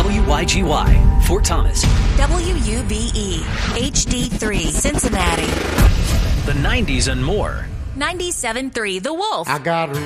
WYGY, Fort Thomas. WUBE, HD3, Cincinnati. The 90s and more. 97.3 The Wolf. I got